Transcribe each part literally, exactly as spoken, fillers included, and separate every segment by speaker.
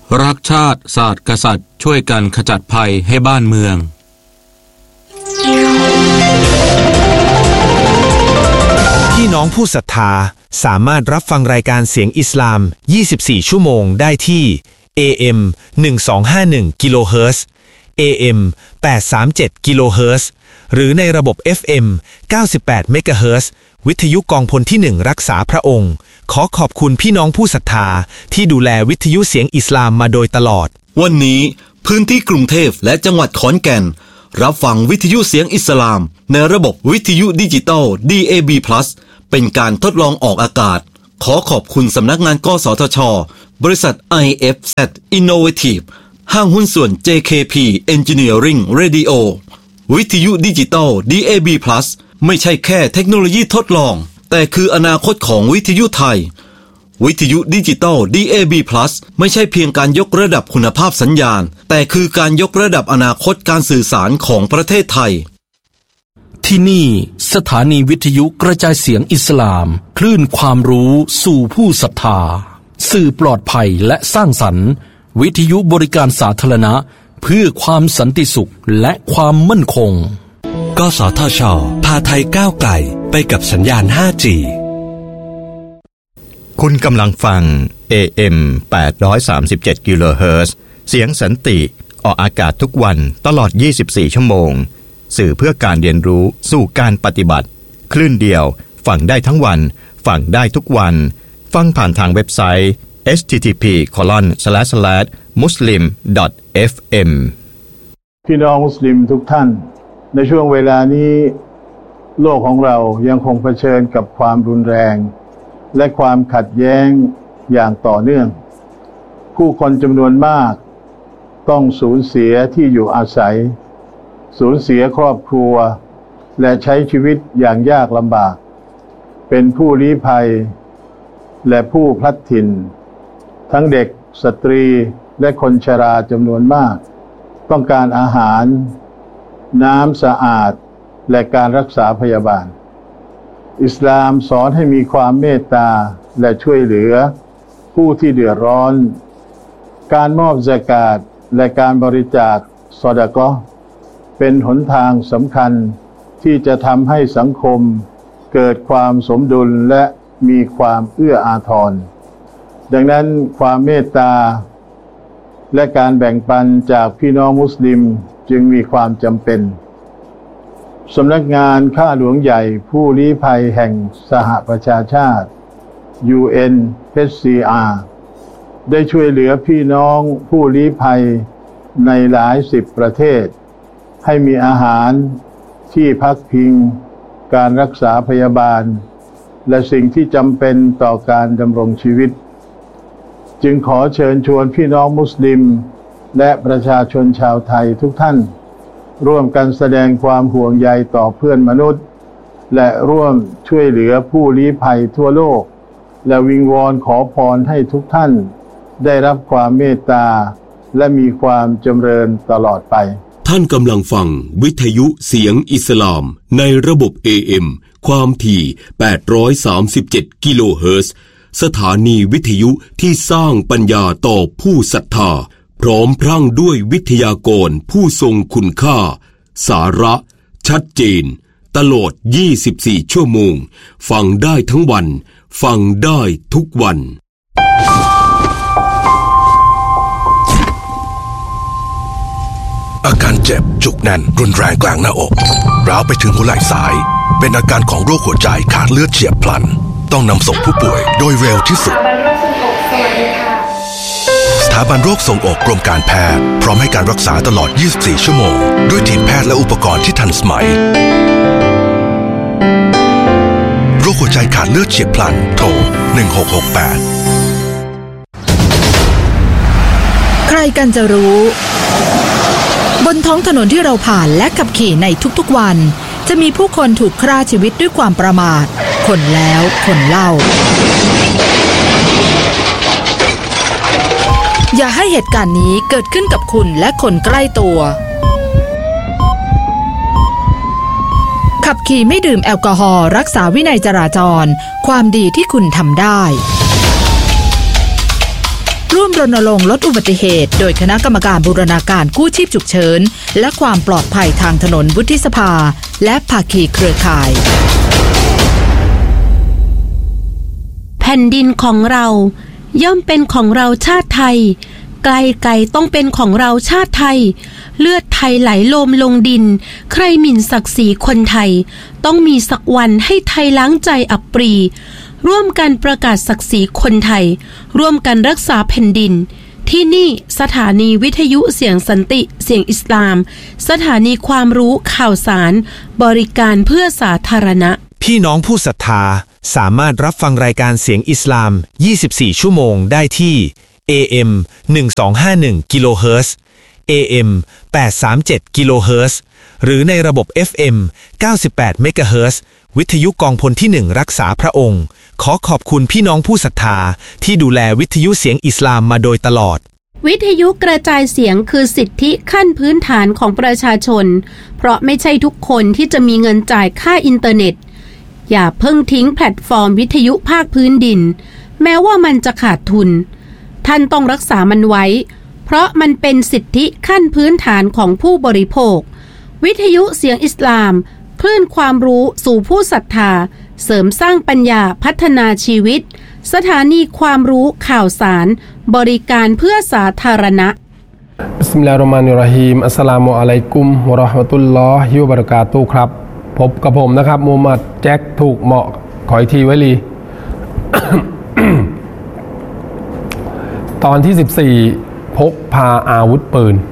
Speaker 1: รักชาติศาสตร์กษัตริย์ช่วยกันขจัดภัยให้บ้านเมือง
Speaker 2: พี่น้องผู้ศรัทธาสามารถรับฟังรายการเสียงอิสลามยี่สิบสี่ชั่วโมงได้ที่ เอ เอ็ม หนึ่งสองห้าหนึ่ง กิโลเฮิรตซ์ เอ เอ็ม แปดสามเจ็ด กิโลเฮิรตซ์หรือในระบบ เอฟ เอ็ม เก้าสิบแปด เมกะเฮิรตซ์วิทยุกองพลที่หนึ่งรักษาพระองค์ขอขอบคุณพี่น้องผู้ศรัทธาที่ดูแลวิทยุเสียงอิสลามมาโดยตลอด
Speaker 3: วันนี้พื้นที่กรุงเทพและจังหวัดขอนแก่นรับฟังวิทยุเสียงอิสลามในระบบวิทยุดิจิตอล ดี เอ บี พลัส เป็นการทดลองออกอากาศขอขอบคุณสำนักงานกสทช.บริษัท ไอ เอฟ แซด Innovative ห้างหุ้นส่วน เจ เค พี Engineering Radio วิทยุดิจิตอล ดี เอ บี พลัส ไม่ใช่แค่เทคโนโลยีทดลองแต่คืออนาคตของวิทยุไทยวิทยุดิจิตอล ดี เอ บี พลัส ไม่ใช่เพียงการยกระดับคุณภาพสัญญาณแต่คือการยกระดับอนาคตการสื่อสารของประเทศไทย
Speaker 4: ที่นี่สถานีวิทยุกระจายเสียงอิสลามคลื่นความรู้สู่ผู้ศรัทธาสื่อปลอดภัยและสร้างสรรค์วิทยุบริการสาธารณะเพื่อความสันติสุขและความมั่นคง
Speaker 5: กสทช.พาไทยก้าวไกลไปกับสัญญาณ ห้าจี
Speaker 6: คุณกำลังฟัง เอ เอ็ม แปดร้อยสามสิบเจ็ด กิโลเฮิรตซ์เสียงสันติออกอากาศทุกวันตลอดยี่สิบสี่ชั่วโมงสื่อเพื่อการเรียนรู้สู่การปฏิบัติคลื่นเดียวฟังได้ทั้งวันฟังได้ทุกวันฟังผ่านทางเว็บไซต์ เอช ที ที พี โคลอน สแลช สแลช มุสลิม ดอท เอฟ เอ็ม
Speaker 7: พี่น้องมุสลิมทุกท่านในช่วงเวลานี้โลกของเรายังคงเผชิญกับความรุนแรงและความขัดแย้งอย่างต่อเนื่องผู้คนจำนวนมากต้องสูญเสียที่อยู่อาศัยสูญเสียครอบครัวและใช้ชีวิตอย่างยากลำบากเป็นผู้ลี้ภัยและผู้พลัดถิ่นทั้งเด็กสตรีและคนชราจำนวนมากต้องการอาหารน้ำสะอาดและการรักษาพยาบาลอิสลามสอนให้มีความเมตตาและช่วยเหลือผู้ที่เดือดร้อนการมอบซะกาตและการบริจาคซอดะกอฮ์เป็นหนทางสำคัญที่จะทำให้สังคมเกิดความสมดุลและมีความเอื้ออาทรดังนั้นความเมตตาและการแบ่งปันจากพี่น้องมุสลิมจึงมีความจำเป็นสำนักงานข้าหลวงใหญ่ผู้ลี้ภัยแห่งสหประชาชาติ ยู เอ็น เอช ซี อาร์ ได้ช่วยเหลือพี่น้องผู้ลี้ภัยในหลายสิบประเทศให้มีอาหารที่พักพิงการรักษาพยาบาลและสิ่งที่จำเป็นต่อการดำรงชีวิตจึงขอเชิญชวนพี่น้องมุสลิมและประชาชนชาวไทยทุกท่านร่วมกันแสดงความห่วงใยต่อเพื่อนมนุษย์และร่วมช่วยเหลือผู้ลี้ภัยทั่วโลกและวิงวอนขอพรให้ทุกท่านได้รับความเมตตาและมีความจำเริญตลอดไป
Speaker 5: ท่านกำลังฟังวิทยุเสียงอิสลามในระบบ เอ เอ็ม ความถี่แปดร้อยสามสิบเจ็ดกิโลเฮิรตซ์สถานีวิทยุที่สร้างปัญญาต่อผู้ศรัทธาพร้อมพรั่งด้วยวิทยากรผู้ทรงคุณค่าสาระชัดเจนตลอดยี่สิบสี่ชั่วโมงฟังได้ทั้งวันฟังได้ทุกวัน
Speaker 8: อาการเจ็บจุกแน่นรุนแรงกลางหน้าอกร้าวไปถึงหัวไหล่ซ้ายเป็นอาการของโรคหัวใจขาดเลือดเฉียบพลันต้องนำส่งผู้ป่วยโดยเร็วที่สุดสถาบันโรคทรวงอกกรมการแพทย์พร้อมให้การรักษาตลอดยี่สิบสี่ชั่วโมงด้วยทีมแพทย์และอุปกรณ์ที่ทันสมัยโรคหัวใจขาดเลือดเฉียบพลันโทรหนึ่งหกหกแปด
Speaker 9: ใครกันจะรู้บนท้องถนนที่เราผ่านและขับขี่ในทุกๆวันจะมีผู้คนถูกฆ่าชีวิตด้วยความประมาทคนแล้วคนเล่าอย่าให้เหตุการณ์นี้เกิดขึ้นกับคุณและคนใกล้ตัวขับขี่ไม่ดื่มแอลกอฮอล์รักษาวินัยจราจรความดีที่คุณทำได้ร่วมรณรงค์ลดอุบัติเหตุโดยคณะกรรมการบูรณาการกู้ชีพฉุกเฉินและความปลอดภัยทางถนนวุฒิสภาและภาคีเครือข่าย
Speaker 10: แผ่นดินของเราย่อมเป็นของเราชาติไทยไกลไกลต้องเป็นของเราชาติไทยเลือดไทยไหลโลมลงดินใครหมิ่นศักดิ์ศรีคนไทยต้องมีสักวันให้ไทยล้างใจอับปรีร่วมกันประกาศศักดิ์ศรีคนไทยร่วมกันรักษาแผ่นดินที่นี่สถานีวิทยุเสียงสันติเสียงอิสลามสถานีความรู้ข่าวสารบริการเพื่อสาธารณะ
Speaker 2: พี่น้องผู้ศรัทธาสามารถรับฟังรายการเสียงอิสลามยี่สิบสี่ชั่วโมงได้ที่ เอ เอ็ม หนึ่งสองห้าหนึ่ง กิโลเฮิรตซ์ เอ เอ็ม แปดสามเจ็ด กิโลเฮิรตซ์หรือในระบบ เอฟ เอ็ม เก้าสิบแปด เมกะเฮิรตซ์วิทยุกองพลที่หนึ่งรักษาพระองค์ขอขอบคุณพี่น้องผู้ศรัทธาที่ดูแลวิทยุเสียงอิสลามมาโดยตลอด
Speaker 10: วิทยุกระจายเสียงคือสิทธิขั้นพื้นฐานของประชาชนเพราะไม่ใช่ทุกคนที่จะมีเงินจ่ายค่าอินเทอร์เน็ตอย่าเพิ่งทิ้งแพลตฟอร์มวิทยุภาคพื้นดินแม้ว่ามันจะขาดทุนท่านต้องรักษามันไว้เพราะมันเป็นสิทธิขั้นพื้นฐานของผู้บริโภควิทยุเสียงอิสลามคลื่นความรู้สู่ผู้ศรัทธาเสริมสร้างปัญญาพัฒนาชีวิตสถานีความรู้ข่าวสารบริการเพื่อสาธารณะ
Speaker 11: บิสมิลลาฮิรเราะห์มานิรเราะฮีมอัสสลามุอะลัยกุมวะเราะห์มะตุลลอฮิวะบะเราะกาตุฮ์ครับพบกับผมนะครับมูฮัมหมัดแจ็คถูกเหมาะขออีกทีไว้ลี ตอนที่สิบสี่พกพาอาวุธปืน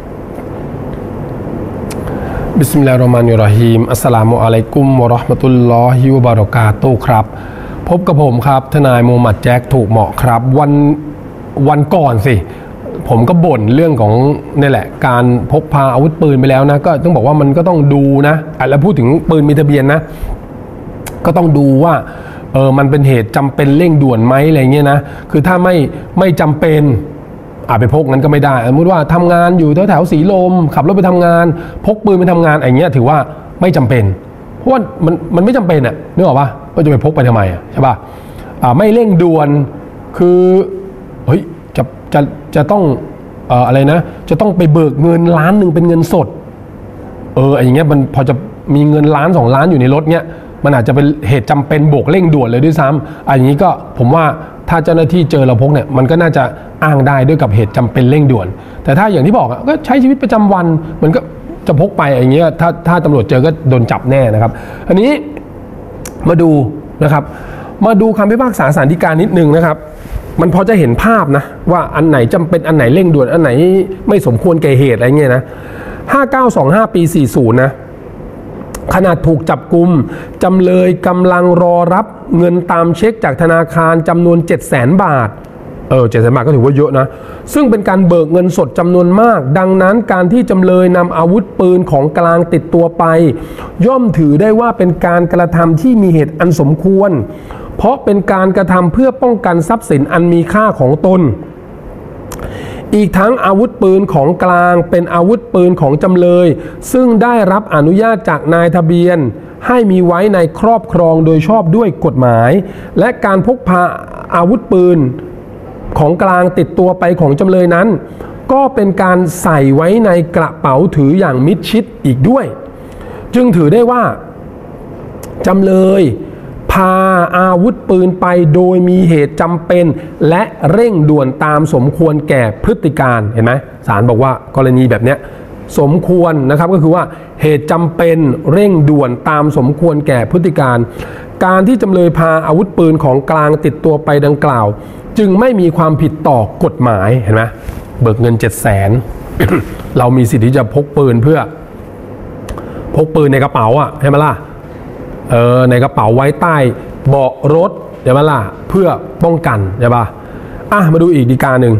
Speaker 11: บิสมิลลาฮิรเราะห์มานิรเราะฮีมอัสสลามุอะลัยกุมวะเราะห์มะตุลลอฮิวะบะเราะกาตุฮ์ครับพบกับผมครับทนายมูฮัมหมัดแจ็คถูกเหมาะครับวันวันก่อนสิผมก็บ่นเรื่องของนี่แหละการพกพาอาวุธปืนไปแล้วนะก็ต้องบอกว่ามันก็ต้องดูนะแล้วพูดถึงปืนมีทะเบียนนะก็ต้องดูว่าเออมันเป็นเหตุจำเป็นเร่งด่วนไหมอะไรเงี้ยนะคือถ้าไม่ไม่จำเป็นอาจไปพกนั้นก็ไม่ได้สมมติว่าทำงานอยู่แถวแถวสีลมขับรถไปทำงานพกปืนไปทำงานอย่างเงี้ยถือว่าไม่จำเป็นเพราะว่ามันมันไม่จำเป็นอ่ะนึกออกปะก็จะไปพกไปทำไมอ่ะใช่ป่ะอ่าไม่เร่งด่วนคือเฮ้ยจะจะจะต้องเอ่ออะไรนะจะต้องไปเบิกเงินล้านหนึ่งเป็นเงินสดเอออย่างเงี้ยมันพอจะมีเงินล้านสองล้านอยู่ในรถเนี้ยมันอาจจะเป็นเหตุจำเป็นบวกเร่งด่วนเลยด้วยซ้ำอันนี้ก็ผมว่าถ้าเจ้าหน้าที่เจอเราพกเนี่ยมันก็น่าจะอ้างได้ด้วยกับเหตุจำเป็นเร่งด่วนแต่ถ้าอย่างที่บอกก็ใช้ชีวิตประจำวันมันก็จะพกไปอย่างเงี้ยถ้าถ้าตำรวจเจอก็โดนจับแน่นะครับอันนี้มาดูนะครับมาดูคำพิพากษาศาลฎีกานิดนึงนะครับมันพอจะเห็นภาพนะว่าอันไหนจำเป็นอันไหนเร่งด่วนอันไหนไม่สมควรแก่เหตุอะไรเงี้ยนะห้าเก้าสองห้าปีสี่สิบนะขณะถูกจับกุมจำเลยกำลังรอรับเงินตามเช็คจากธนาคารจำนวน เจ็ดแสน บาทเออ เจ็ดแสน บาทก็ถือว่าเยอะนะซึ่งเป็นการเบิกเงินสดจำนวนมากดังนั้นการที่จำเลยนำอาวุธปืนของกลางติดตัวไปย่อมถือได้ว่าเป็นการกระทำที่มีเหตุอันสมควรเพราะเป็นการกระทำเพื่อป้องกันทรัพย์สินอันมีค่าของตนอีกทั้งอาวุธปืนของกลางเป็นอาวุธปืนของจำเลยซึ่งได้รับอนุญาตจากนายทะเบียนให้มีไว้ในครอบครองโดยชอบด้วยกฎหมายและการพกพาอาวุธปืนของกลางติดตัวไปของจำเลยนั้นก็เป็นการใส่ไว้ในกระเป๋าถืออย่างมิดชิดอีกด้วยจึงถือได้ว่าจำเลยพาอาวุธปืนไปโดยมีเหตุจำเป็นและเร่งด่วนตามสมควรแก่พฤติการเห็นไหมศาลบอกว่ากรณีแบบนี้สมควรนะครับก็คือว่าเหตุจำเป็นเร่งด่วนตามสมควรแก่พฤติการการที่จำเลยพาอาวุธปืนของกลางติดตัวไปดังกล่าวจึงไม่มีความผิดต่อกฎหมายเห็นไหมเบิกเงินเจ็ดแสน เรามีสิทธิ์ที่จะพกปืนเพื่อพกปืนในกระเป๋าอ่ะใช่ไหมล่ะเออในกระเป๋าไว้ใต้เบาะรถใช่ไหมล่ะเพื่อป้องกันใช่ป่ะอ่ะมาดูอีกฎีกาหนึ่ง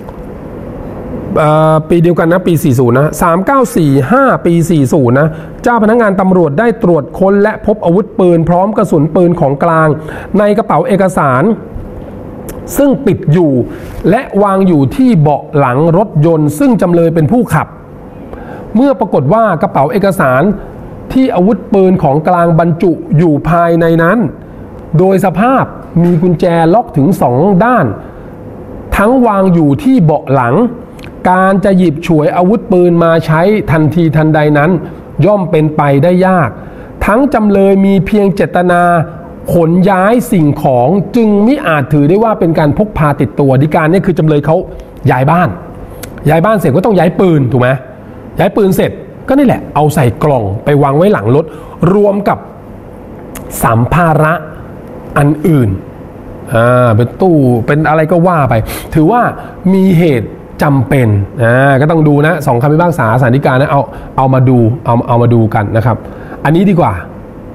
Speaker 11: ปีเดียวกันนะปีสี่สิบนะสามเก้าสี่ห้าปีสี่สิบนะเจ้าพนักงานตำรวจได้ตรวจค้นและพบอาวุธปืนพร้อมกระสุนปืนของกลางในกระเป๋าเอกสารซึ่งปิดอยู่และวางอยู่ที่เบาะหลังรถยนต์ซึ่งจำเลยเป็นผู้ขับเมื่อปรากฏว่ากระเป๋าเอกสารที่อาวุธปืนของกลางบรรจุอยู่ภายในนั้นโดยสภาพมีกุญแจล็อกถึงสองด้านททั้งวางอยู่ที่เบาะหลังการจะหยิบฉวยอาวุธปืนมาใช้ทันทีทันใดนั้นย่อมเป็นไปได้ยากทั้งจำเลยมีเพียงเจตนาขนย้ายสิ่งของจึงมิอาจถือได้ว่าเป็นการพกพาติดตัวฎีกาเนี่ยคือจำเลยเขาย้ายบ้านย้ายบ้านเสร็จก็ต้องย้ายปืนถูกไหมย้ายปืนเสร็จก็นี่แหละเอาใส่กล่องไปวางไว้หลังรถรวมกับสัมภาระอันอื่นอ่าเป็นตู้เป็นอะไรก็ว่าไปถือว่ามีเหตุจำเป็นอ่าก็ต้องดูนะสองคำพิพากษาศาลฎีกานะเอาเอามาดูเอาเอามาดูกันนะครับอันนี้ดีกว่า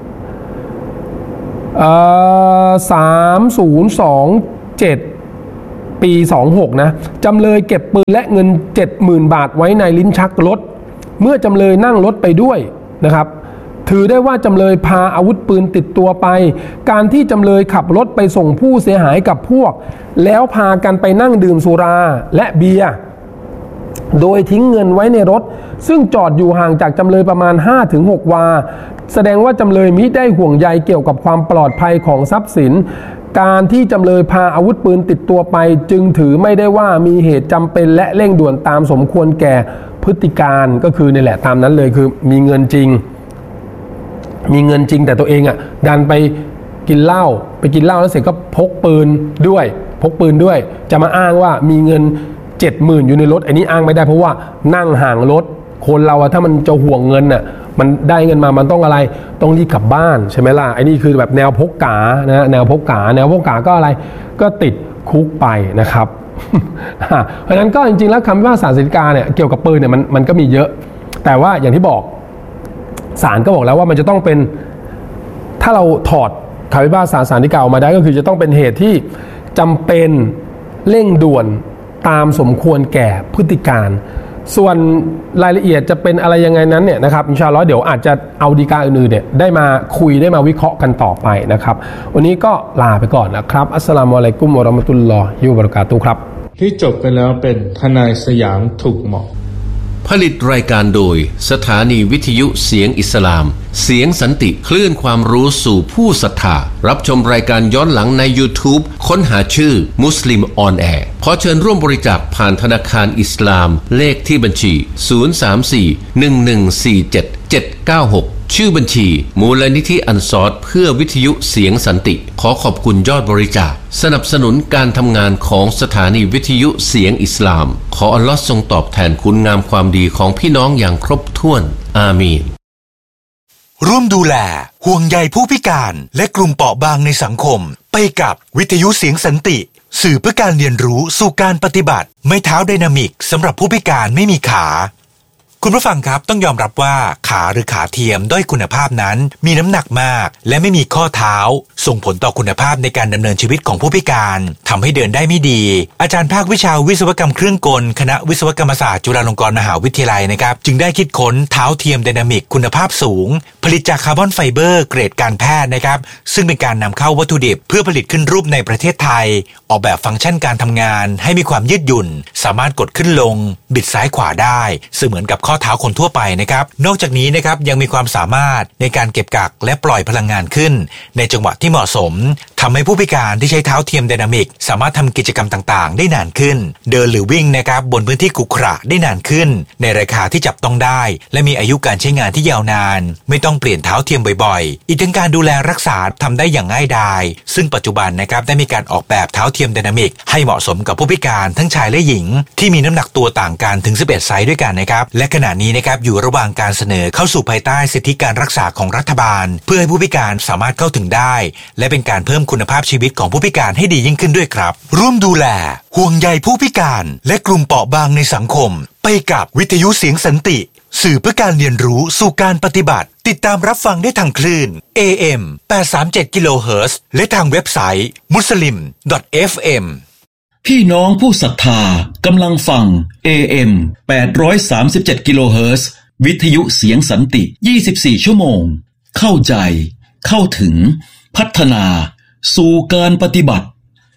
Speaker 11: เอ่อสามศูนย์สองเจ็ดปีสองหกนะจำเลยเก็บปืนและเงิน เจ็ดหมื่น บาทไว้ในลิ้นชักรถเมื่อจำเลยนั่งรถไปด้วยนะครับถือได้ว่าจำเลยพาอาวุธปืนติดตัวไปการที่จำเลยขับรถไปส่งผู้เสียหายกับพวกแล้วพากันไปนั่งดื่มสุราและเบียร์โดยทิ้งเงินไว้ในรถซึ่งจอดอยู่ห่างจากจำเลยประมาณ ห้าถึงหก วาแสดงว่าจำเลยมิได้ห่วงใยเกี่ยวกับความปลอดภัยของทรัพย์สินการที่จำเลยพาอาวุธปืนติดตัวไปจึงถือไม่ได้ว่ามีเหตุจำเป็นและเร่งด่วนตามสมควรแก่พฤติการก็คือนี่แหละตามนั้นเลยคือมีเงินจริงมีเงินจริงแต่ตัวเองอ่ะดันไปกินเหล้าไปกินเหล้าแล้วเสร็จก็พกปืนด้วยพกปืนด้วยจะมาอ้างว่ามีเงิน เจ็ดหมื่น อยู่ในรถอันนี้อ้างไม่ได้เพราะว่านั่งห่างรถคนเราอะถ้ามันจะห่วงเงินน่ะมันได้เงินมามันต้องอะไรต้องรีบกลับบ้านใช่ไหมล่ะไอ้นี่คือแบบแนวพกกานะแนวพกกาแนวพกกาก็อะไรก็ติดคุกไปนะครับ เพราะฉะนั้นก็จริงๆแล้วคำพิพากษาศาลฎีกาเนี่ยเกี่ยวกับปืนเนี่ยมันมันก็มีเยอะแต่ว่าอย่างที่บอกศาลก็บอกแล้วว่ามันจะต้องเป็นถ้าเราถอดคำพิพากษาศาลฎีกาออกมาได้ก็คือจะต้องเป็นเหตุที่จำเป็นเร่งด่วนตามสมควรแก่พฤติการส่วนรายละเอียดจะเป็นอะไรยังไงนั้นเนี่ยนะครับอินชาอัลลอฮ์เดี๋ยวอาจจะเอาฎีกาอื่นๆเนี่ยได้มาคุยได้มาวิเคราะห์กันต่อไปนะครับวันนี้ก็ลาไปก่อนนะครับอัสสลามุอะลัยกุมวะเราะมะตุลลอฮิวะบะเราะกาตุฮ์ครับ
Speaker 12: ที่จบกันแล้วเป็นทนายสยามถูกเหมาะ
Speaker 1: ผลิตรายการโดยสถานีวิทยุเสียงอิสลามเสียงสันติคลื่นความรู้สู่ผู้ศรัทธารับชมรายการย้อนหลังใน YouTube ค้นหาชื่อมุสลิมออนแอร์ขอเชิญร่วมบริจาคผ่านธนาคารอิสลามเลขที่บัญชีศูนย์ สาม สี่ หนึ่ง หนึ่ง สี่ เจ็ด เจ็ด เก้า หกชื่อบัญชีมูลนิธิอันซอรเพื่อวิทยุเสียงสันติขอขอบคุณยอดบริจาคสนับสนุนการทำงานของสถานีวิทยุเสียงอิสลามขออัลลอฮ์ทรงตอบแทนคุณงามความดีของพี่น้องอย่างครบถ้วนอามีน
Speaker 13: ร่วมดูแลห่วงใยผู้พิการและกลุ่มเปราะบางในสังคมไปกับวิทยุเสียงสันติสื่อเพื่อการเรียนรู้สู่การปฏิบัติไม่เท้าไดนามิกสำหรับผู้พิการไม่มีขาคุณผู้ฟังครับต้องยอมรับว่าขาหรือขาเทียมด้อยคุณภาพนั้นมีน้ำหนักมากและไม่มีข้อเท้าส่งผลต่อคุณภาพในการดำเนินชีวิตของผู้พิการทำให้เดินได้ไม่ดีอาจารย์ภาควิชาวิศวกรรมเครื่องกลคณะวิศวกรรมศาสตร์จุฬาลงกรณ์มหาวิทยาลัยนะครับจึงได้คิดค้นเท้าเทียมไดนามิกคุณภาพสูงผลิตจากคาร์บอนไฟเบอร์เกรดการแพทย์นะครับซึ่งเป็นการนำเข้าวัตถุดิบเพื่อผลิตขึ้นรูปในประเทศไทยออกแบบฟังก์ชันการทำงานให้มีความยืดหยุ่นสามารถกดขึ้นลงบิดซ้ายขวาได้ซึ่งเหมือนกับข้อเท้าคนทั่วไปนะครับนอกจากนี้นะครับยังมีความสามารถในการเก็บกักและปล่อยพลังงานขึ้นในจังหวะที่เหมาะสมทำให้ผู้พิการที่ใช้เท้าเทียมไดนามิกสามารถทำกิจกรรมต่างๆได้นานขึ้นเดินหรือวิ่งนะครับบนพื้นที่ขรุขระได้นานขึ้นในราคาที่จับต้องได้และมีอายุการใช้งานที่ยาวนานไม่ต้องเปลี่ยนเท้าเทียมบ่อยๆอีกทั้งการดูแลรักษาทำได้อย่างง่ายดายซึ่งปัจจุบันนะครับได้มีการออกแบบเท้าเทียมไดนามิกให้เหมาะสมกับผู้พิการทั้งชายและหญิงที่มีน้ำหนักตัวต่างกันถึงสิบเอ็ดไซส์ด้วยกันนะครับและขณะนี้นะครับอยู่ระหว่างการเสนอเข้าสู่ภายใต้สิทธิการรักษาของรัฐบาลเพื่อให้ผู้พิการสามารถเข้าถึงได้และเป็นการเพิ่มคุณภาพชีวิตของผู้พิการให้ดียิ่งขึ้นด้วยครับร่วมดูแลห่วงใยผู้พิการและกลุ่มเปราะบางในสังคมไปกับวิทยุเสียงสันติสื่อเพื่อการเรียนรู้สู่การปฏิบัติติดตามรับฟังได้ทางคลื่น เอ เอ็ม แปดร้อยสามสิบเจ็ด กิโลเฮิรตซ์และทางเว็บไซต์ มุสลิม ดอท เอฟ เอ็ม
Speaker 14: พี่น้องผู้ศรัทธากำลังฟัง เอ เอ็ม แปดร้อยสามสิบเจ็ด กิโลเฮิรตซ์วิทยุเสียงสันติยี่สิบสี่ชั่วโมงเข้าใจเข้าถึงพัฒนาสู่การปฏิบัติ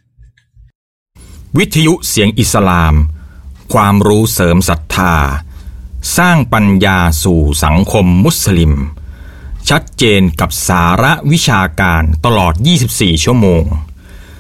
Speaker 6: วิทยุเสียงอิสลามความรู้เสริมศรัทธาสร้างปัญญาสู่สังคมมุสลิมชัดเจนกับสาระวิชาการตลอดยี่สิบสี่ชั่วโมง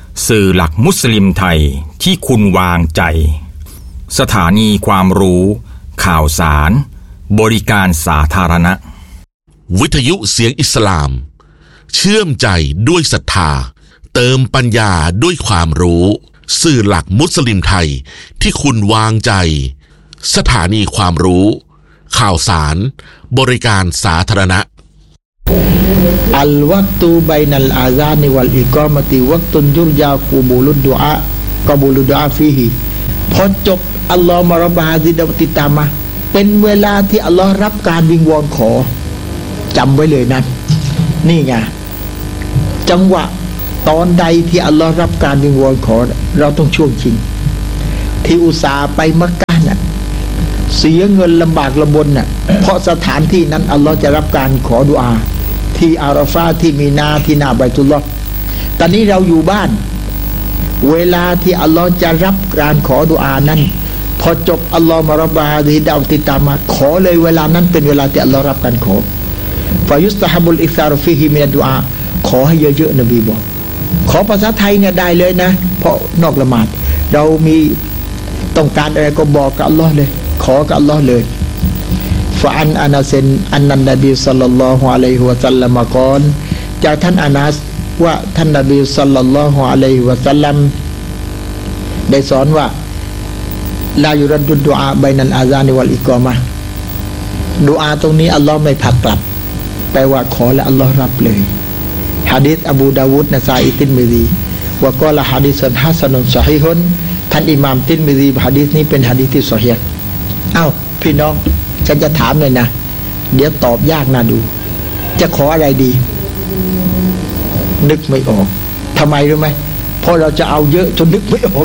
Speaker 15: สื่อหลักมุสลิมไทยที่คุณวางใจสถานีความรู้ข่าวสารบริการสาธารณะ
Speaker 16: วิทยุเสียงอิสลามเชื่อมใจด้วยศรัทธาเติมปัญญาด้วยความรู้สื่อหลักมุสลิมไทยที่คุณวางใจสถานีความรู้ข่าวสารบริการสาธารณะ
Speaker 17: อัลวักตูบัยนัลอาซานิวัลอิกอมะติวักตุนยุรยากูบูลุดดุอากบูลุดดุอาฟีฮิพอจบอัลลอฮฺมะรับบะฮาซิดะติตามาเป็นเวลาที่อัลลอฮ์รับการวิงวอนขอจำไว้เลยนะนี่ไงจังหวะตอนใดที่อัลลอฮ์รับการวิงวอนขอเราต้องช่วงชิงที่อุตส่าห์ไปมักกะฮ์น่ะเสียเงินลำบากลำบนน่ะเพราะสถานที่นั้นอัลลอฮ์จะรับการขอดุอาที่อาราฟาที่มีนาที่หน้าบัยตุลลอฮ์ตอนนี้เราอยู่บ้านเวลาที่อัลลอฮ์จะรับการขอดุอานั้นพอจบอัลลอฮ์มะรับบะฮาซิดะติตามาขอเลยเวลานั้นเป็นเวลาที่อัลลอฮ์รับการขอฟายุสตะฮับุลอิกซารุฟีฮิมินัดดุอาขอให้เยอะๆนบีบอกขอภาษาไทยเนี่ยได้เลยนะเพราะนอกละหมาดเรามีต้องการอะไรก็บอกกับอัลลอฮ์เลยขอกับอัลลอฮ์เลยฟะอันอานัสอันนันนบีศ็อลลัลลอฮุอะลัยฮิวะซัลลัมกล่าวจากท่านอานัสว่าท่านนบีศ็อลลัลลอฮุอะลัยฮิวะซัลลัมได้สอนว่าลายุรัดดุดุอาบัยนัลอาซานิวัลอิกอมะห์ดุอาตรงนี้อัลลอฮ์ไม่ผลักกลับแปลว่าขอและอัลลอฮ์รับเลยหะดีษอบูดาวูดนะซาอีติรมิซีวะกอละหะดีษฮะซานุนซอฮีฮุนท่านอิหม่ามติรมิซีหะดีษนี้เป็นหะดีษที่ซอฮีฮ์เอ้าพี่น้องฉันจะถามเลยนะเดี๋ยวตอบยากน่าดูจะขออะไรดีนึกไม่ออกทำไมรู้ไหมเพราะเราจะเอาเยอะจนนึกไม่ออก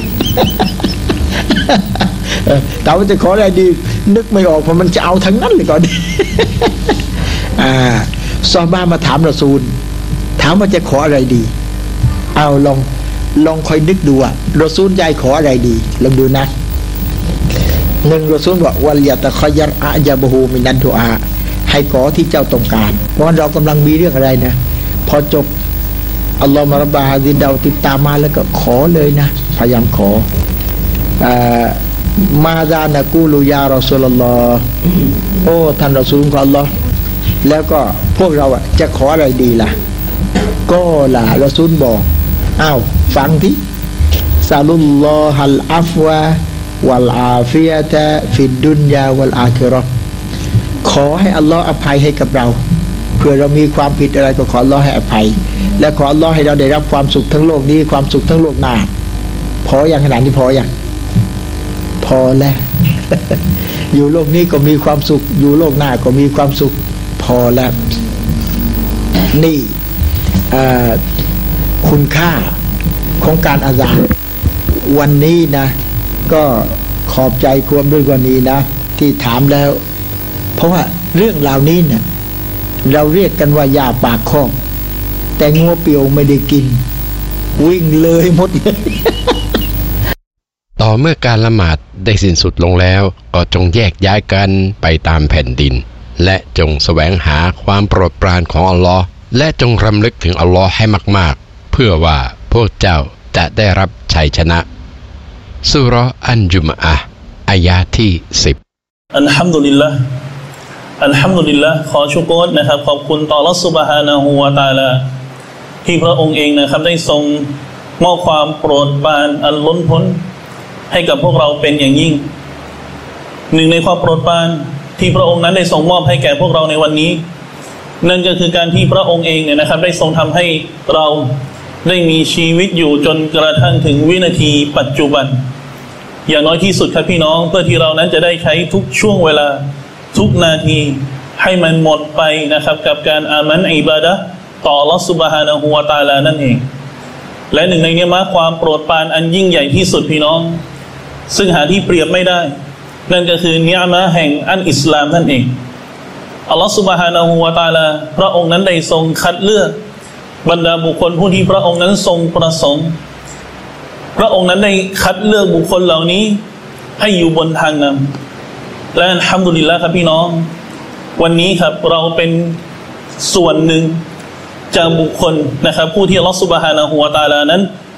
Speaker 17: แต่ว่าจะขออะไรดีนึกไม่ออกเพราะมันจะเอาทั้งนั้นเลยก่อนอ่าซอฮาบะห์มาถามรอซูลถามว่าจะขออะไรดีเอาลองลองคอยนึกดูอ่ะรอซูลใจขออะไรดีลองดูนะหนึ่งรอซูลบอกวัลยะตะคยัรอะญะบะฮูมินัดดุอาให้ขอที่เจ้าต้องการเพราะเรากำลังมีเรื่องอะไรนะพอจบอัลลอฮฺมะรับบะฮาซิดะติดตามมาแล้วก็ขอเลยนะพยายามขออ่ามาซานะกูลุยารอซูลุลลอฮ์โอ้ท่านรอซูลของอัลลอฮ์แล้วก็พวกเราอ่ะจะขออะไรดีล่ะก็ล่ะรอซูลบอกอ้าวฟังที่ซาลุลลอฮัลอัฟวะวัลอาฟิยะตะฟิดดุนยาวัลอาคิเราะห์ขอให้อัลลอฮ์อภัยให้กับเราเพื่อเรามีความผิดอะไรก็ขออัลลอฮ์ให้อภัยและขออัลลอฮ์ให้เราได้รับความสุขทั้งโลกนี้ความสุขทั้งโลกหน้าพออย่างขนาดนี้พออย่างพอแล้ว อยู่โลกนี้ก็มีความสุขอยู่โลกหน้าก็มีความสุขพอแล้วนี่คุณค่าของการอาซานวันนี้นะก็ขอบใจควมด้วยกว่านี้นะที่ถามแล้วเพราะว่าเรื่องราวนี้เนี่ยเราเรียกกันว่ายาปากคอกแต่งัวเปียวไม่ได้กินวิ่งเลยหมดเลย
Speaker 18: ต่อเมื่อการละหมาดได้สิ้นสุดลงแล้วก็จงแยกย้ายกันไปตามแผ่นดินและจงแสวงหาความโปรดปรานของอัลลอฮ์และจงรำลึกถึงอัลลอฮ์ให้มากๆเพื่อว่าพวกเจ้าจะได้รับชัยชนะซูเราะห์อันจุมอะห์อายะห์ที่สิบ
Speaker 19: อัลฮัมดุลิลลาห์อัลฮัมดุลิลลาห์ขอชุกรนะครับขอบคุณต่ออัลเลาะห์ซุบฮานะฮูวะตะอาลาที่พระองค์เองนะครับได้ทรงมอบความโปรดปรานอันล้นพ้นให้กับพวกเราเป็นอย่างยิ่งหนึ่งในความโปรดปรานที่พระองค์นั้นได้ทรงมอบให้แก่พวกเราในวันนี้นั่นก็คือการที่พระองค์เองเนี่ยนะครับได้ทรงทำให้เราได้มีชีวิตอยู่จนกระทั่งถึงวินาทีปัจจุบันอย่างน้อยที่สุดครับพี่น้องเพื่อที่เรานั้นจะได้ใช้ทุกช่วงเวลาทุกนาทีให้มันหมดไปนะครับกับการอามันอิบาดะห์ต่ออัลเลาะห์ซุบฮานะฮูวะตะอาลานั่นเองและหนึ่งในนี้มาความโปรดปรานอันยิ่งใหญ่ที่สุดพี่น้องซึ่งหาที่เปรียบไม่ได้นั่นก็คือนิอ์มะห์แห่งอันอิสลามนั่นเองอัลเลาะห์ซุบฮานะฮูวะตะอาลาพระองค์นั้นได้ทรงคัดเลือกบรรดาบุคคลผู้ที่พระองค์นั้นทรงประสงค์พระองค์นั้นได้คัดเลือกบุคคลเหล่านี้ให้อยู่บนทางนำและอัลฮัมดุลิลละห์ครับพี่น้องวันนี้ครับเราเป็นส่วนหนึ่งจากบุคคลนะครับผู้ที่อัลเลาะห์ซุบฮานะฮูวะตะอาลานั้น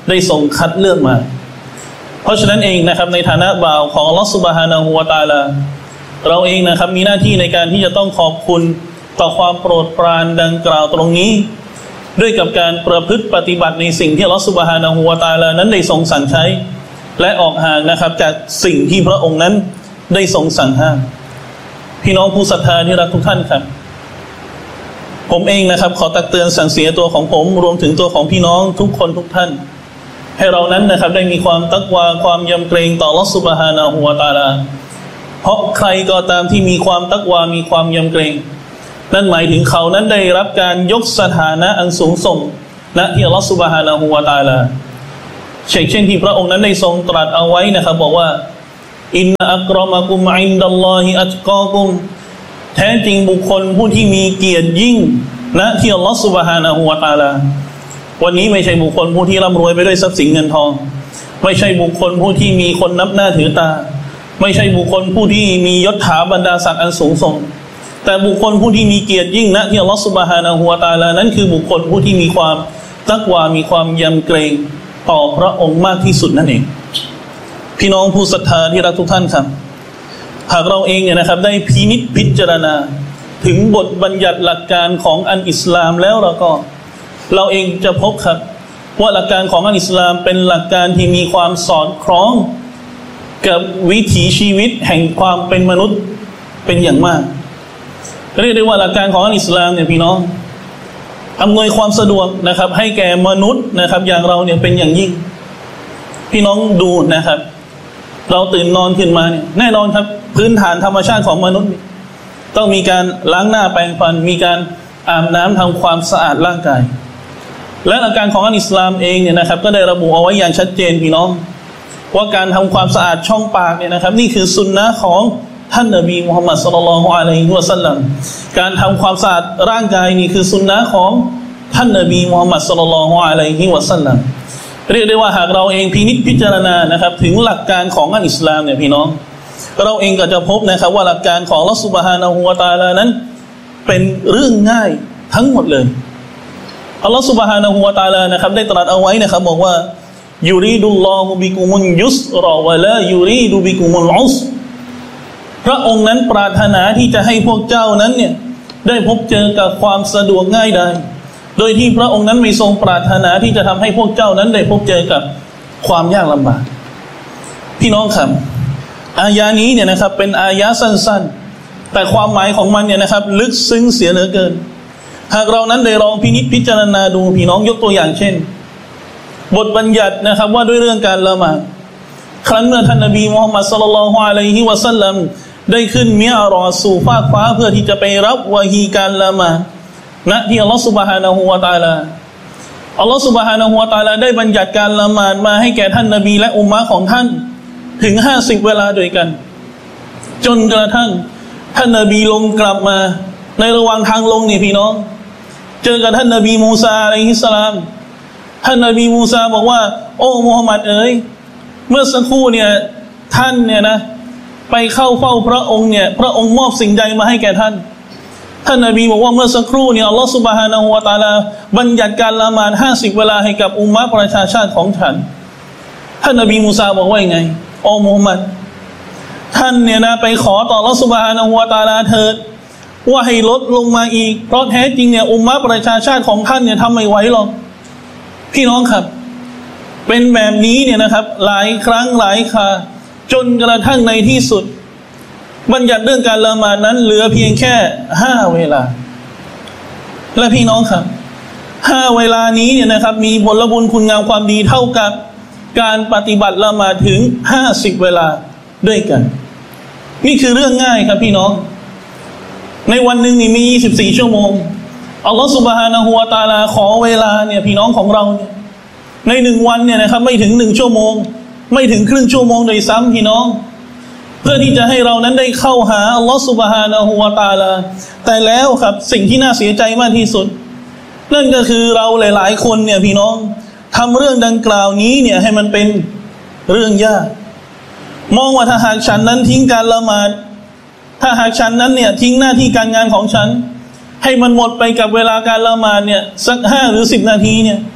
Speaker 19: ได้ทรงคัดเลือกมาเพราะฉะนั้นเองนะครับในฐานะบ่าวของอัลเลาะห์ซุบฮานะฮูวะตะอาลาเราเองนะครับมีหน้าที่ในการที่จะต้องขอบคุณต่อความโปรดปรานดังกล่าวตรงนี้ด้วยกับการประพฤติปฏิบัติในสิ่งที่อัลเลาะห์ซุบฮานะฮูวะตะอาลานั้นได้ทรงสั่งใช้และออกห่างนะครับจากสิ่งที่พระองค์นั้นได้ทรงสั่งห้ามพี่น้องผู้ศรัทธาที่รักทุกท่านครับผมเองนะครับขอตักเตือนสั่งเสียตัวของผมรวมถึงตัวของพี่น้องทุกคนทุกท่านให้เรานั้นนะครับได้มีความตักวาความยำเกรงต่ออัลเลาะห์ซุบฮานะฮูวะตะอาลาเพราะใครก็ตามที่มีความตักวามีความยำเกรงนั่นหมายถึงเขานั้นได้รับการยกสถานะอันสูงส่งณที่อัลเลาะห์ซุบฮานะฮูวะตะอาลาเช่นเช่นที่พระองค์นั้นได้ทรงตรัสเอาไว้นะครับบอกว่าอินนะอักรอมะกุมอินดัลลอฮิอัตกอกุมแท้จริงบุคคลผู้ที่มีเกียรติยิ่งณที่อัลเลาะห์ซุบฮานะฮูวะตะอาลาวันนี้ไม่ใช่บุคคลผู้ที่ร่ำรวยไปด้วยทรัพย์สินเงินทองไม่ใช่บุคคลผู้ที่มีคนนับหน้าถือตาไม่ใช่บุคคลผู้ที่มียศถาบรรดาศักดิ์อันสูงส่งแต่บุคคลผู้ที่มีเกียรติยิ่งณที่อัลเลาะห์ซุบฮานะฮูวะตะอาลานั้นคือบุคคลผู้ที่มีความตักวามีความยำเกรงต่อพระองค์มากที่สุดนั่นเองพี่น้องผู้ศรัทธาที่รักทุกท่านครับหากเราเองเนี่ยนะครับได้พินิจพิจารณาถึงบทบัญญัติหลักการของอันอิสลามแล้วเราก็เราเองจะพบครับว่าหลักการของอันอิสลามเป็นหลักการที่มีความสอดคล้องกับวิถีชีวิตแห่งความเป็นมนุษย์เป็นอย่างมากเรียกได้ว่าหลักการของอันอิสลามเนี่ยพี่น้องอำนวยความสะดวกนะครับให้แก่มนุษย์นะครับอย่างเราเนี่ยเป็นอย่างยิ่งพี่น้องดูนะครับเราตื่นนอนขึ้นมาเนี่ยแน่นอนครับพื้นฐานธรรมชาติของมนุษย์ต้องมีการล้างหน้าแปรงฟันมีการอาบน้ำทำความสะอาดร่างกายและหลักการของอัลอิสลามเองเนี่ยนะครับก็ได้ระบุเอาไว้อย่างชัดเจนพี่น้องว่าการทำความสะอาดช่องปากเนี่ยนะครับนี่คือสุนนะของท่านนบีมุฮัมมัดศ็อลลัลลอฮุอะลัยฮิวะซัลลัมการทำความสะอาดร่างกายนี่คือสุนนะของท่านนบีมุฮัมมัดศ็อลลัลลอฮุอะลัยฮิวะซัลลัมเรียกได้ว่าหากเราเองพินิจพิจารณานะครับถึงหลักการของอัลอิสลามเนี่ยพี่น้องเราเองก็จะพบนะครับว่าหลักการของอัลเลาะห์ซุบฮานะฮูวะตะอาลานั้นเป็นเรื่องง่ายทั้งหมดเลยอัลเลาะห์ซุบฮานะฮูวะตะอาลานะครับได้ตรัสเอาไว้นะครับบอกว่ายูรีดุลลอฮุบิกุมุลยุสรอวะลายูรีดุบิกุมุลอุสพระองค์นั้นปรารถนาที่จะให้พวกเจ้านั้นเนี่ยได้พบเจอกับความสะดวกง่ายได้โดยที่พระองค์นั้นไม่ทรงปรารถนาที่จะทำให้พวกเจ้านั้นได้พบเจอกับความยากลำบากพี่น้องครับอายะนี้เนี่ยนะครับเป็นอายะสั้นๆแต่ความหมายของมันเนี่ยนะครับลึกซึ้งเสียเหลือเกินหากเรานั้นได้ลองพินิจพิจารณาดูพี่น้องยกตัวอย่างเช่นบทบัญญัตินะครับว่าด้วยเรื่องการละหมาดครั้นเมื่อท่านนบีมุฮัมมัดศ็อลลัลลอฮุอะลัยฮิวะซัลลัมได้ขึ้นมิอรอจสู่ฟากฟ้าเพื่อที่จะไปรับวะฮีการละหมาดณที่อัลเลาะห์ซุบฮานะฮูวะตะอาลาอัลเลาะห์ซุบฮานะฮูวะตะอาลาได้บัญญัติการละหมาดมาให้แก่ท่านนบีและอุมมะห์ของท่านถึงห้าสิบเวลาด้วยกันจนกระทั่งท่านนบีลงกลับมาในระหว่างทางลงนี่พี่น้องเจอกับท่านนบีมูซาอะลัยฮิสสลามท่านนบีมูซาบอกว่าโอ้มุฮัมมัดเอ๋ยเมื่อสักครู่เนี่ยท่านเนี่ยนะไปเข้าเฝ้าพระองค์เนี่ยพระองค์มอบสิ่งใดมาให้แก่ท่านท่านนบีบอกว่าเมื่อสักครู่เนี่ยอัลลอฮฺซุบฮานะฮูวะตะอาลาบัญญัติการละหมาดห้าสิบเวลาให้กับอุมมะประชาชาติของฉันท่านนบีมูซาบอกว่ายังไงโอ้มุฮัมมัดท่านเนี่ยนะไปขอต่ออัลลอฮฺซุบฮานะฮูวะตะอาลาเถิดว่าให้ลดลงมาอีกเพราะแท้จริงเนี่ยอุมมะประชาชาติของท่านเนี่ยทำไม่ไหวหรอกพี่น้องครับเป็นแบบนี้เนี่ยนะครับหลายครั้งหลายคราจนกระทั่งในที่สุดบัญญัติเรื่องการละหมาดนั้นเหลือเพียงแค่ห้าเวลาและพี่น้องครับห้าเวลานี้เนี่ยนะครับมีผลบุญคุณงามความดีเท่ากับการปฏิบัติละหมาดถึงห้าสิบเวลาด้วยกันนี่คือเรื่องง่ายครับพี่น้องในวันหนึ่งนี่มียี่สิบสี่ชั่วโมงอัลลอฮฺซุบฮานะฮูวะตะอาลาขอเวลาเนี่ยพี่น้องของเราเนี่ยในหนึ่งวันเนี่ยนะครับไม่ถึงหนึ่งชั่วโมงไม่ถึงครึ่งชั่วโมงโดยซ้ำพี่น้องเพื่อที่จะให้เรานั้นได้เข้าหาอัลลอฮฺซุบฮานะฮูวะตะอาลาแต่แล้วครับสิ่งที่น่าเสียใจมากที่สุดนั่นก็คือเราหลายๆคนเนี่ยพี่น้องทำเรื่องดังกล่าวนี้เนี่ยให้มันเป็นเรื่องยากมองว่าถ้าหากฉันนั้นทิ้งการละหมาดถ้าหากฉันนั้นเนี่ยทิ้งหน้าที่การงานของฉันให้มันหมดไปกับเวลาการละหมาดเนี่ยสักห้าหรือสิบนาทีเนี่ย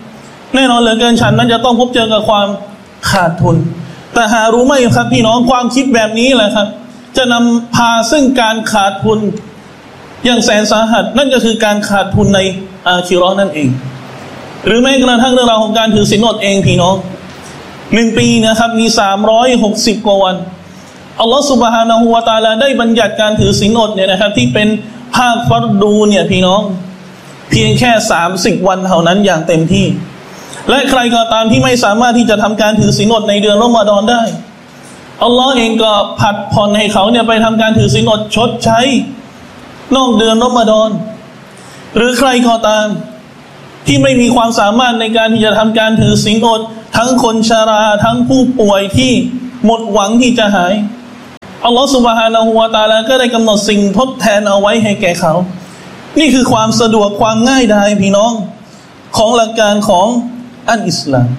Speaker 19: แน่นอนเหลือเกินฉันนั้นจะต้องพบเจอกับความขาดทุนแต่หารู้ไหมครับพี่น้องความคิดแบบนี้แหละครับจะนำพาซึ่งการขาดทุนอย่างแสนสาหัสนั่นก็คือการขาดทุนในอาคิเราะห์นั่นเองหรือแม้กระทั่งเรื่องราวของการถือศีลอดเองพี่น้องหนึ่งปีนะครับมีสามร้อยหกสิบกว่าวันอัลลอฮฺซุบฮานะฮูวะตะอาลาได้บัญญัติการถือศีลอดเนี่ยนะครับที่เป็นภาคฟัรดูเนี่ยพี่น้องเพียงแค่สามสิบวันเท่านั้นอย่างเต็มที่และใครก็ตามที่ไม่สามารถที่จะทำการถือศีลอดในเดือนรอมฎอนได้อัลลอฮ์เองก็ผัดผ่อนให้เขาเนี่ยไปทำการถือศีลอดชดใช้นอกเดือนรอมฎอนหรือใครก็ตามที่ไม่มีความสามารถในการที่จะทำการถือศีลอดทั้งคนชราทั้งผู้ป่วยที่หมดหวังที่จะหายอัลลอฮฺซุบฮานะฮูวะตะอาลาก็ได้กำหนดสิ่งทดแทนเอาไว้ให้แก่เขานี่คือความสะดวกความง่ายดายพี่น้องของหลักการของอันอิสลาม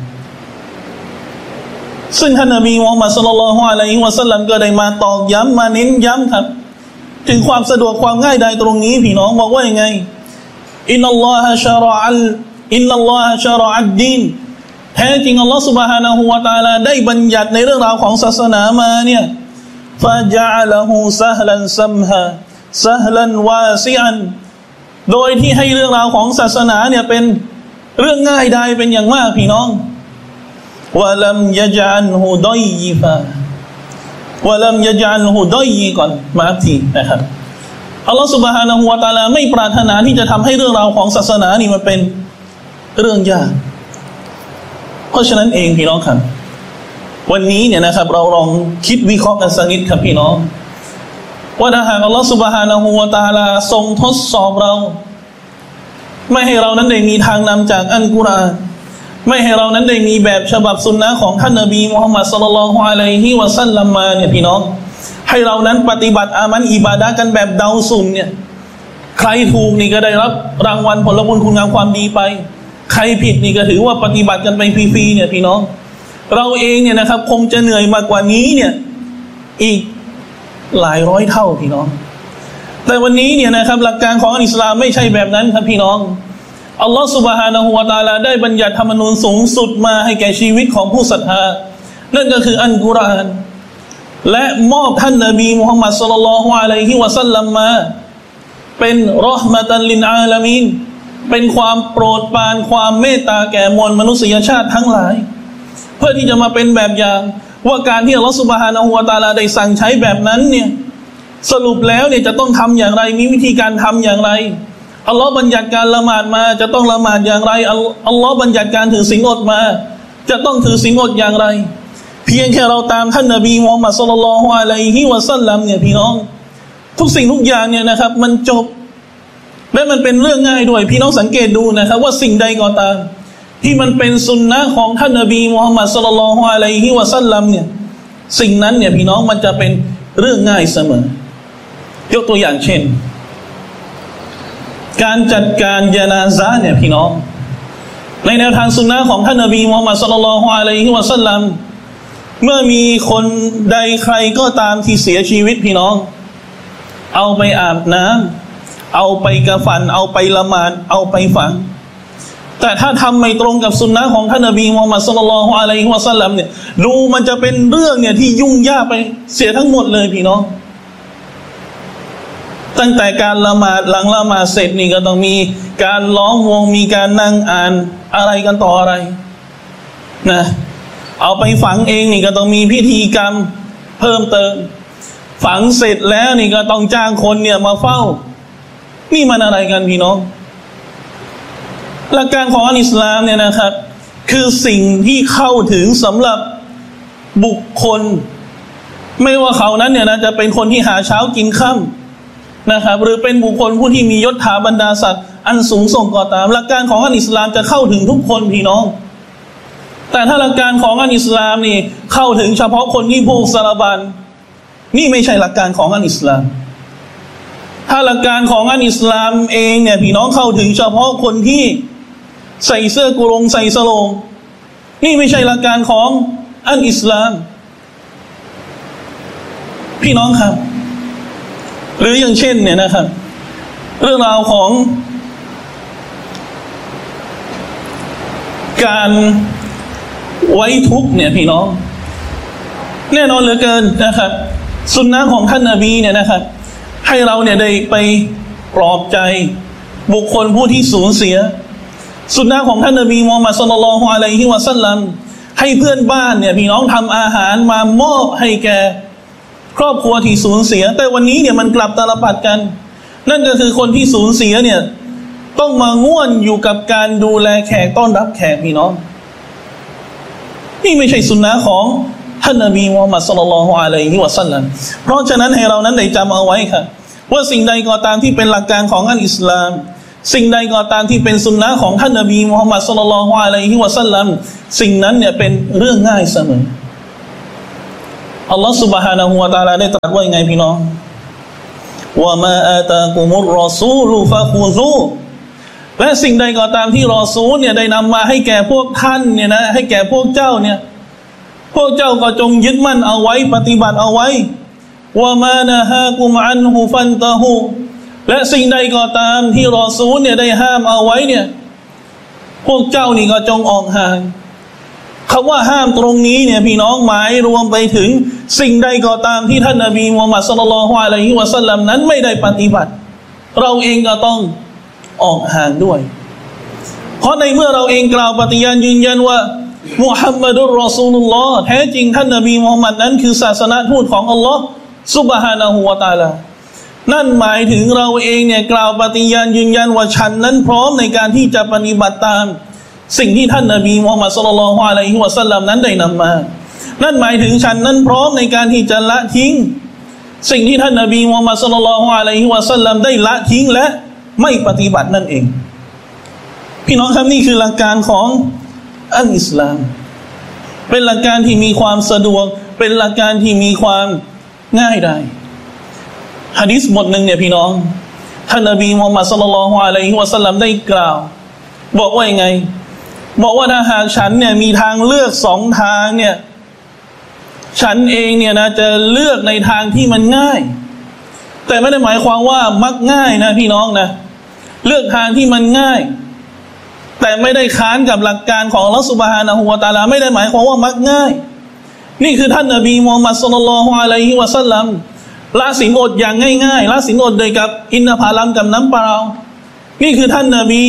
Speaker 19: ซึ่งท่านนบีมุฮัมมัดศ็อลลัลลอฮุอะลัยฮิวะซัลลัมก็ได้มาตอกย้ำมาเน้นย้ำครับถึงความสะดวกความง่ายดายตรงนี้พี่น้องบอกว่ายังไงอินนัลลอฮะชะรออัลอินนัลลอฮะชะรออัดดีนแท้จริงอัลลอฮฺซุบฮานะฮูวะตะอาลาได้บัญญัติในเรื่องราวของศาสนามาเนี่ยฟะญะอะละฮูซะฮลันซัมฮาซะฮลันวาซิอันโดยที่ให้เรื่องราวของศาสนาเนี่ยเป็นเรื่องง่ายดายเป็นอย่างมากพี่น้องวะลัมยะญะอัลฮูดัยฟาวะลัมยะญะอัลฮูดัยก่อนมาทีนะครับอัลลอฮฺซุบฮานะฮูวะตะอาลาไม่ปรารถนาที่จะทำให้เรื่องราวของศาสนานี่มันเป็นเรื่องยากเพราะฉะนั้นเองพี่น้องครับวันนี้เนี่ยนะครับเราลองคิดวิเคราะห์กันสักนิดครับพี่น้องว่าถ้าหากอัลลอฮฺซุบฮานะฮูวะตะอาลาทรงทดสอบเราไม่ให้เรานั้นได้มีทางนำจากอัลกุรอานไม่ให้เรานั้นได้มีแบบฉบับสุนนะของท่านนบีมุฮัมมัดศ็อลลัลลอฮุอะลัยฮิวะซัลลัมมาเนี่ยพี่น้องให้เรานั้นปฏิบัติอามันอิบาดะห์กันแบบเดาสุ่มเนี่ยใครถูกนี่ก็ได้รับรางวัลผลบุญคุณงามความดีไปใครผิดนี่ก็ถือว่าปฏิบัติกันไปฟรีๆเนี่ยพี่น้องเราเองเนี่ยนะครับคงจะเหนื่อยมากกว่านี้เนี่ยอีกหลายร้อยเท่าพี่น้องแต่วันนี้เนี่ยนะครับหลักการของอิสลามไม่ใช่แบบนั้นครับพี่น้องอัลลอฮฺซุบฮานะฮูวะตะอาลาได้บัญญัติธรรมนูญสูงสุดมาให้แก่ชีวิตของผู้ศรัทธานั่นก็คืออัลกุรอานและมอบท่านนบีมุฮัมมัดศ็อลลัลลอฮุอะลัยฮิวะซัลลัมมาเป็นเราะห์มะตัลลิลอาลามีนเป็นความโปรดปรานความเมตตาแก่มวลมนุษยชาติทั้งหลายเพื่อที่จะมาเป็นแบบอย่างว่าการที่อัลเลาะห์ซุบฮานะฮูวะตะอาลาได้สั่งใช้แบบนั้นเนี่ยสรุปแล้วเนี่ยจะต้องทำอย่างไรมีวิธีการทำอย่างไรอัลลอฮ์บัญญัติการละหมาดมาจะต้องละหมาดอย่างไรอัลลอฮ์บัญญัติการถือศีลอดมาจะต้องถือศีลอดอย่างไรเพียงแค่เราตามท่านนบีมุฮัมมัดศ็อลลัลลอฮุอะลัยฮิวะซัลลัมเนี่ยพี่น้องทุกสิ่งทุกอย่างเนี่ยนะครับมันจบและมันเป็นเรื่องง่ายด้วยพี่น้องสังเกตดูนะครับว่าสิ่งใดก็ตามที่มันเป็นสุนนะของท่านนบีมุฮัมมัดศ็อลลัลลอฮุอะลัยฮิวะซัลลัมเนี่ยสิ่งนั้นเนี่ยพี่น้องมันจะเป็นเรื่องง่ายเสมอยกตัวอย่างเช่นการจัดการญะนาซะห์เนี่ยพี่น้องในแนวทางสุนนะของท่านนบีมุฮัมมัดศ็อลลัลลอฮุอะลัยฮิวะซัลลัมเมื่อมีคนใดใครก็ตามที่เสียชีวิตพี่น้องเอาไปอาบน้ำเอาไปกะฟันเอาไปละหมาดเอาไปฝังแต่ถ้าทำไม่ตรงกับสุนนะของท่านนบีมุฮัมมัดศ็อลลัลลอฮุอะลัยฮิวะซัลลัมเนี่ยดูมันจะเป็นเรื่องเนี่ยที่ยุ่งยากไปเสียทั้งหมดเลยพี่น้องตั้งแต่การละหมาดหลังละหมาดเสร็จนี่ก็ต้องมีการล้อมวงมีการนั่งอ่านอะไรกันต่ออะไรนะเอาไปฝังเองนี่ก็ต้องมีพิธีกรรมเพิ่มเติมฝังเสร็จแล้วนี่ก็ต้องจ้างคนเนี่ยมาเฝ้านี่มันอะไรกันพี่น้องหลักการของอัลอิสลามเนี่ยนะครับคือสิ่งที่เข้าถึงสำหรับบุคคลไม่ว่าเขานั้นเนี่ยนะจะเป็นคนที่หาเช้ากินค่ำนะครับหรือเป็นบุคคลผู้ที่มียศถาบรรดาศักดิ์อันสูงส่งก็ตามหลักการของอัลอิสลามจะเข้าถึงทุกคนพี่น้องแต่ถ้าหลักการของอัลอิสลามนี่เข้าถึงเฉพาะคนที่ผูกสารบัญนี่ไม่ใช่หลักการของอัลอิสลามถ้าหลักการของอัลอิสลามเองเนี่ยพี่น้องเข้าถึงเฉพาะคนที่ใส่เสื้อกุรงใส่สโลงนี่ไม่ใช่หลักการของอัลอิสลามพี่น้องครับหรืออย่างเช่นเนี่ยนะครับเรื่องราวของการไว้ทุกข์เนี่ยพี่น้องแน่นอนเหลือเกินนะครับสุนนะของท่านนบีเนี่ยนะครับให้เราเนี่ยได้ไปปลอบใจบุคคลผู้ที่สูญเสียสุนนะของท่านนบีมุฮัมมัดศ็อลลัลลอฮุอะลัยฮิวะซัลลัมให้เพื่อนบ้านเนี่ยพี่น้องทำอาหารมามอบให้แก่ครอบครัวที่สูญเสียแต่วันนี้เนี่ยมันกลับตาลปัดกันนั่นก็คือคนที่สูญเสียเนี่ยต้องมาง่วนอยู่กับการดูแลแขกต้อนรับแขกพี่น้องนี่ไม่ใช่สุนนะของท่านนบีมุฮัมมัดศ็อลลัลลอฮุอะลัยฮิวะซัลลัมเพราะฉะนั้นให้เรานั้นได้จำเอาไว้ค่ะว่าสิ่งใดก็ตามที่เป็นหลักการของอัลอิสลามสิ่งใดก็ตามที่เป็นสุนนะของท่านนบีมุฮัมมัดศ็อลลัลลอฮุอะลัยฮิวะซัลลัมสิ่งนั้นเนี่ยเป็นเรื่องง่ายเสมออัลลอฮฺ سبحانه และ تعالى ได้ตรัสว่ายังไงพี่น้องว่ามาอาตากุมุรรอซูลฟะคูซูและสิ่งใดก็ตามที่รอซูลเนี่ยได้นำมาให้แก่พวกท่านเนี่ยนะให้แก่พวกเจ้าเนี่ยพวกเจ้าก็จงยึดมั่นเอาไว้ปฏิบัติเอาไว้ว่ามานะฮากุมอันฮุฟันตะฮูและสิ่งใดก็ตามที่รอซูลเนี่ยได้ห้ามเอาไว้เนี่ยพวกเจ้านี่ก็จงออกห่างคำว่าห้ามตรงนี้เนี่ยพี่น้องหมายรวมไปถึงสิ่งใดก็ตามที่ท่านนบีมุฮัมมัดศ็อลลัลลอฮุอะลัยฮิวะซัลลัมนั้นไม่ได้ปฏิบัติเราเองก็ต้องออกห่างด้วยเพราะในเมื่อเราเองกล่าวปฏิญาณยืนยันว่ามุฮัมมัดุรรอซูลุลลอฮ์แท้จริงท่านนบีมุฮัมมัดนั้นคือศาสนทูตของอัลลอฮ์ซุบฮานะฮูวะตะอาลานั่นหมายถึงเราเองเนี่ยกล่าวปฏิญาณยืนยันว่าฉันนั้นพร้อมในการที่จะปฏิบัติตามสิ่งที่ท่านนบีมุฮัมมัดศ็อลลัลลอฮุอะลัยฮิวะซัลลัมนั้นได้นำมานั่นหมายถึงฉันนั้นพร้อมในการที่จะละทิ้งสิ่งที่ท่านนบีมุฮัมมัดศ็อลลัลลอฮุอะลัยฮิวะซัลลัมได้ละทิ้งและไม่ปฏิบัตินั่นเองพี่น้องครับนี่คือหลักการของอัลอิสลามเป็นหลักการที่มีความสะดวกเป็นหลักการที่มีความง่ายได้หะดีษบทหนึ่งเนี่ยพี่น้องท่านนบีมุฮัมมัดศ็อลลัลลอฮุอะลัยฮิวะซัลลัมได้กล่าวบอกว่ายังไงบอกว่าถ้าหากฉันเนี่ยมีทางเลือกสองทางเนี่ยฉันเองเนี่ยนะจะเลือกในทางที่มันง่ายแต่ไม่ได้หมายความว่ามักง่ายนะพี่น้องนะเลือกทางที่มันง่ายแต่ไม่ได้ค้านกับหลักการของอัลเลาะห์ซุบฮานะฮูวะตะอาลาไม่ได้หมายความว่ามักง่ายนี่คือท่านนบีมุฮัมมัดศ็อลลัลลอฮุอะลัยฮิวะซัลลัมละศีลอดอย่างง่ายๆละศีลอดโดยกับอินทผลัมกับน้ำเปล่านี่คือท่านนบี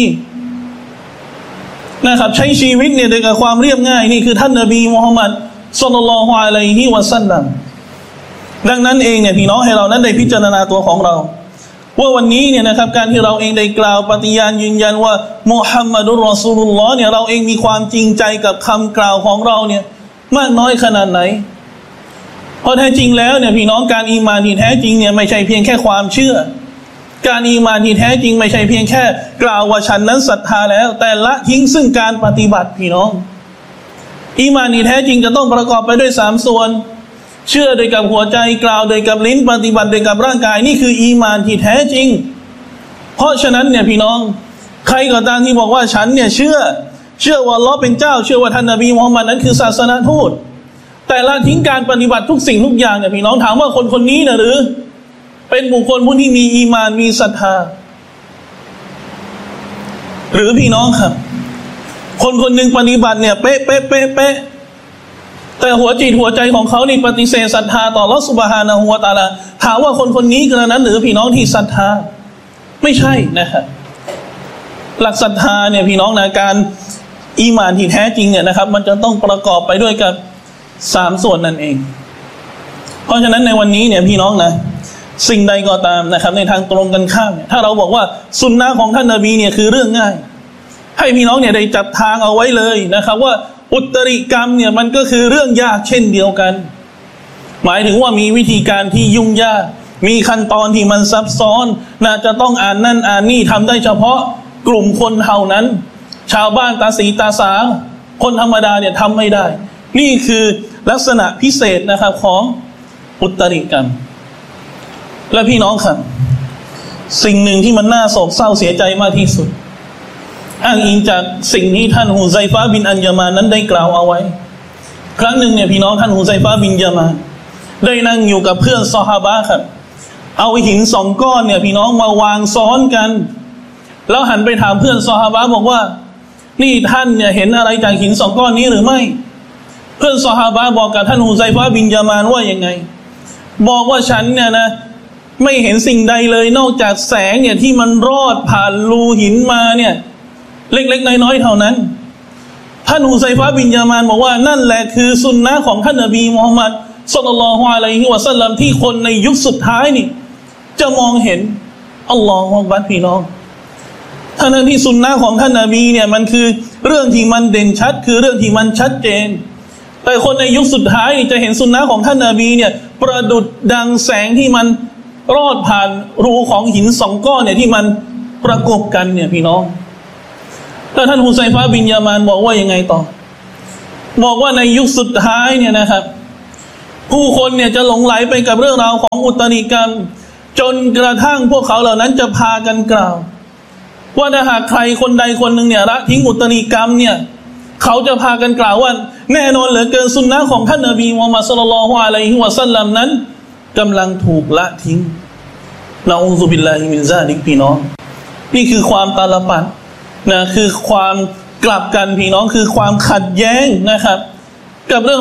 Speaker 19: นะครับใช้ชีวิตเนี่ยโดยกับความเรียบง่ายนี่คือท่านนบีมุฮัมมัดศ็อลลัลลอฮุอะลัยฮิวะซัลลัมดังนั้นเองเนี่ยพี่น้องให้เรานั้นได้พิจารณาตัวของเราว่าวันนี้เนี่ยนะครับการที่เราเองได้กล่าวปฏิญาณยืนยันว่ามุฮัมมัดุรรอซูลุลลอฮ์เนี่ยเราเองมีความจริงใจกับคำกล่าวของเราเนี่ยมากน้อยขนาดไหนเพราะแท้จริงแล้วเนี่ยพี่น้องการอีมานที่แท้จริงเนี่ยไม่ใช่เพียงแค่ความเชื่อการอีมานที่แท้จริงไม่ใช่เพียงแค่กล่าวว่าฉันนั้นศรัทธาแล้วแต่ละทิ้งซึ่งการปฏิบัติพี่น้องอีมานที่แท้จริงจะต้องประกอบไปด้วยสามส่วนเชื่อโดยกับหัวใจกล่าวโดยกับลิ้นปฏิบัติโดยกับร่างกายนี่คืออีมานที่แท้จริงเพราะฉะนั้นเนี่ยพี่น้องใครก็ตามที่บอกว่าฉันเนี่ยเชื่อเชื่อว่าอัลเลาะห์เป็นเจ้าเชื่อว่าท่านนบีมุฮัมมัดนั้นคือศาสนทูตแต่ละทิ้งการปฏิบัติทุกสิ่งทุกอย่างเนี่ยพี่น้องถามว่าคนคนนี้นะหรือเป็นบุคคลผู้ที่มีอีมานมีศรัทธาหรือพี่น้องครับคนคนหนึ่งปฏิบัติเนี่ยเป๊ะเป๊ะเป๊ะเป๊ะแต่หัวจิตหัวใจของเขานี่ปฏิเสธศรัทธาต่ออัลเลาะห์ซุบฮานะฮูวะตะอาลาถามว่าคนคนนี้กระนั้นหรือพี่น้องที่ศรัทธาไม่ใช่นะครับหลักศรัทธาเนี่ยพี่น้องนะการอีหม่านที่แท้จริงเนี่ยนะครับมันจะต้องประกอบไปด้วยกับสามส่วนนั่นเองเพราะฉะนั้นในวันนี้เนี่ยพี่น้องนะสิ่งใดก็ตามนะครับในทางตรงกันข้ามเนี่ยถ้าเราบอกว่าสุนนะของท่านนบีเนี่ยคือเรื่องง่ายให้พี่น้องเนี่ยได้จับทางเอาไว้เลยนะครับว่าอุตริกรรมเนี่ยมันก็คือเรื่องยากเช่นเดียวกันหมายถึงว่ามีวิธีการที่ยุ่งยากมีขั้นตอนที่มันซับซ้อนน่าจะต้องอ่านนั่นอ่านนี่ทำได้เฉพาะกลุ่มคนเท่านั้นชาวบ้านตาสีตาสาคนธรรมดาเนี่ยทำไม่ได้นี่คือลักษณะพิเศษนะครับของอุตริกรรมและพี่น้องครับสิ่งหนึ่งที่มันน่าโศกเศร้าเสียใจมากที่สุดอ้างอิงจากสิ่งที่ท่านฮุซัยฟะห์บินอัญญามานนั้นได้กล่าวเอาไว้ครั้งหนึ่งเนี่ยพี่น้องท่านฮุซัยฟะห์บินยามานได้นั่งอยู่กับเพื่อนซอฮาบะห์ครับเอาหินสองก้อนเนี่ยพี่น้องมาวางซ้อนกันแล้วหันไปถามเพื่อนซอฮาบะห์บอกว่านี่ท่านเนี่ยเห็นอะไรจากหินสองก้อนนี้หรือไม่เพื่อนซอฮาบะห์บอกกับท่านฮุไซฟะห์บินยามานว่ายังไงบอกว่าฉันเนี่ยนะไม่เห็นสิ่งใดเลยนอกจากแสงเนี่ยที่มันรอดผ่านรูหินมาเนี่ยเล็กๆน้อยๆเท่านั้นท่านฮุไซฟะห์บินยามานบอกว่านั่นแหละคือสุนนะของท่านนบีมุฮัมมัดศ็อลลัลลอฮุอะลัยฮิวะซัลลัมที่คนในยุคสุดท้ายนี่จะมองเห็นอัลลอฮฺอักบัรพี่น้องทั้งที่สุนนะของท่านนบีเนี่ยมันคือเรื่องที่มันเด่นชัดคือเรื่องที่มันชัดเจนแต่คนในยุคสุดท้ายจะเห็นสุนนะของท่านนบีเนี่ยประดุจดังแสงที่มันรอดผ่านรูของหินสองก้อนเนี่ยที่มันประกบกันเนี่ยพี่น้องแล้วท่านฮุไซฟะห์บินยามานบอกว่ายังไงต่อบอกว่าในยุคสุดท้ายเนี่ยนะครับผู้คนเนี่ยจะหลงไหลไปกับเรื่องราวของอุตริกรรมจนกระทั่งพวกเขาเหล่านั้นจะพากันกล่าวว่าถ้าหากใครคนใดคนหนึ่งเนี่ยละทิ้งอุตริกรรมเนี่ยเขาจะพากันกล่าวว่าแน่นอนเหลือเกินสุนนะของท่านนบีมุฮัมมัดศ็อลลัลลอฮุอะลัยฮิวะซัลลัมนั้นกำลังถูกละทิ้งนะอูซุบิลลาฮิมินซาลิกพี่น้องนี่คือความตาลปัดนะคือความกลับกันพี่น้องคือความขัดแย้งนะครับกับเรื่อง